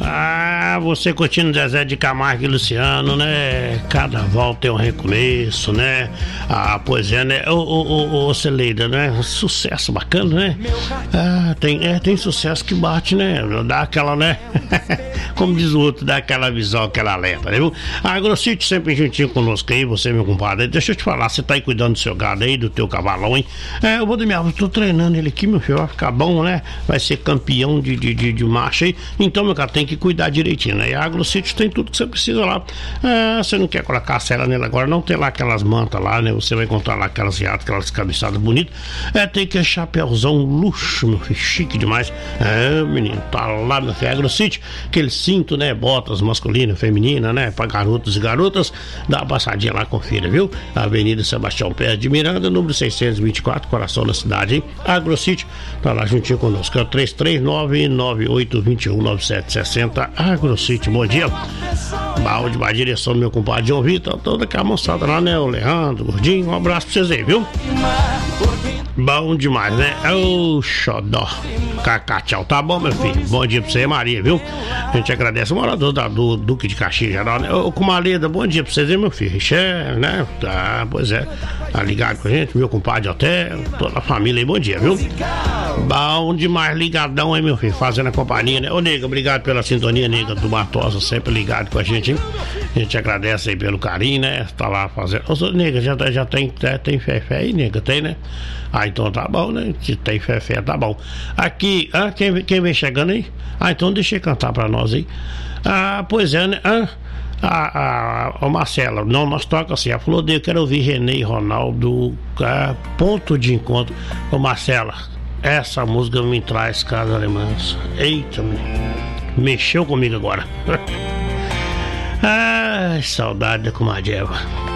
Você curtindo Zezé de Camargo e Luciano, né? Cada volta tem um recomeço, né? Pois é, né? Ô Celeida, né? Sucesso bacana, né? Tem sucesso que bate, né? Dá aquela, né? Como diz o outro, dá aquela visão, aquela alerta, né? AgroCity sempre juntinho conosco aí, você, meu compadre. Deixa eu te falar, você tá aí cuidando do seu gado aí, do teu cavalão, hein? Eu vou dormir, tô treinando ele aqui, meu filho, vai ficar bom, né? Vai ser campeão de marcha aí. Então, meu cara, tem que cuidar direitinho, né? E a AgroCity tem tudo que você precisa lá. Você não quer colocar a cera nele agora, não tem lá aquelas mantas lá, né? Você vai encontrar lá aquelas riadas, aquelas cabeçadas bonitas. Tem que chapéuzão luxo, meu filho, chique demais. Menino, tá lá na AgroCity, aquele cinto, né? Botas masculina, feminina, né? Pra garotos e garotas. Dá uma passadinha lá, confira, viu? Avenida Sebastião Pérez de Miranda, número 624, coração da cidade, hein? AgroCity, tá lá juntinho conosco. É o 339-9821-9760. AgroCity, bom dia. Balde, vai direção do meu compadre João Vitor, toda aquela moçada lá, né? O Leandro, Gordinho, um abraço pra vocês aí, viu? Bom demais, né? Ô, xodó. Cacá, tchau, tá bom, meu filho? Bom dia pra você, Maria, viu? A gente agradece o morador do Duque de Caxias, geral, né? Ô, Comaleda, bom dia pra vocês aí, meu filho. Né? Tá, pois é. Tá ligado com a gente, meu compadre até, toda a família aí, bom dia, viu? Bom demais, ligadão aí, meu filho, fazendo a companhia, né? Ô, nega, obrigado pela sintonia, nega do Matosa, sempre ligado com a gente, hein? A gente agradece aí pelo carinho, né? Tá lá fazendo. Ô, nega, já tem fé aí, nega? Tem, né? Então tá bom, né? Se tem fé, tá bom. Aqui, quem vem chegando aí? Então deixa eu cantar pra nós aí. Pois é, né? Ô Marcela, não, nós toca assim. Ela falou, eu quero ouvir Renê e Ronaldo, ponto de encontro. Ô Marcela, essa música me traz casas alemãs. Eita, mexeu comigo agora. Saudade da comadre Eva.